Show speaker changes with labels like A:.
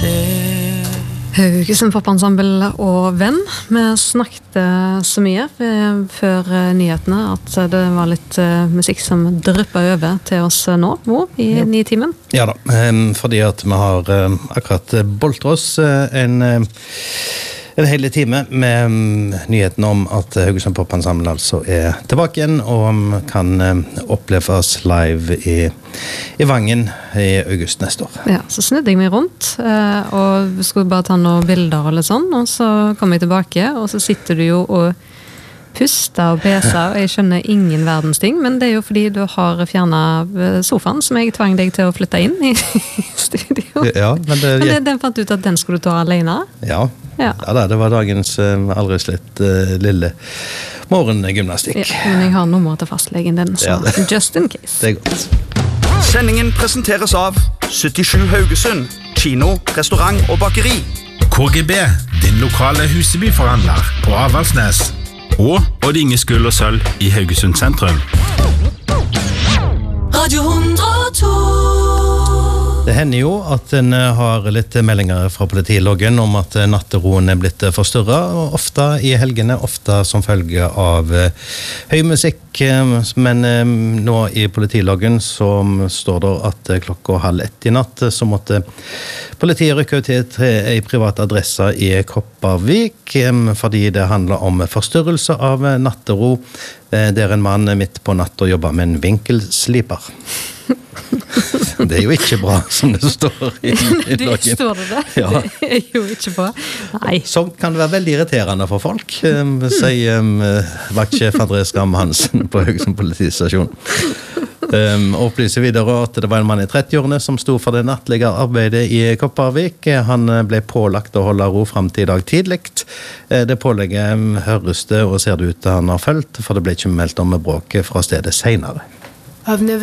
A: Haugesund Popensemble og Venn. Vi snakket så mye før nyhetene at det var litt musikk som dryppet over til oss nå i 9-timen.
B: Ja da, fordi at vi har akkurat boltret oss en hel time med nyheten om at Haugesund Popensemble altså tilbake igjen og kan oppleves live i Vangen i august neste år.
A: Ja, så snudde jeg meg rundt og skulle bare ta noen bilder og litt sånn, og så kom jeg tilbake, og så sitter du jo og puster og peser, og jeg skjønner ingen verdens ting, men det er jo fordi du har fjernet sofaen, som jeg tvang deg til å flytte inn i studio.
B: Ja, men
A: den fant ut at den skulle du ta alene.
B: Ja, det var dagens aldri slett lille morgengymnastikk.
A: Ja, men jeg har nummer til fastlegen den, så just in case.
B: Det godt.
C: Sendingen presenteres av 77 Haugesund, kino, restaurant og bakeri.
D: KGB, din lokale Husebyforhandler på Avaldsnes. Og Odd Inge Skull og Sølv i Haugesund sentrum.
E: Radio 102.
B: Det hender jo at en har litt meldinger fra politiloggen om at natteroen blitt forstørret, og ofte i helgene, ofte som følge av høy musikk. Men nå i politiloggen så står det at klokka 1:30 i natt så måtte politiet rykke ut til en privat adresse i Kopervik, fordi det handler om forstyrrelse av nattero, der en mann midt på natta jobber med en vinkelsliper. Det er jo ikke bra, som det står i loggen.
A: Det står det.
B: Ja.
A: Det er jo ikke bra. Nei.
B: Som kan være veldig irriterende for folk, sier vaktsjef Andreas Skram Hansen på Haugesund politistasjon. Opplyser videre at det var en mann i 30-årene som sto for det nattlige arbeidet i Kopervik. Han ble pålagt å holde ro frem til i dag tidligt. Det pålegget høres det og ser det ut til han har følt, for det ble ikke meldt om bråk fra stedet senere.
E: I've never